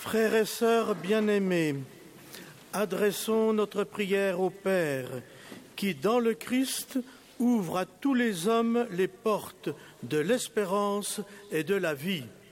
Frères et sœurs bien-aimés, adressons notre prière au Père, qui, dans le Christ, ouvre à tous les hommes les portes de l'espérance et de la vie.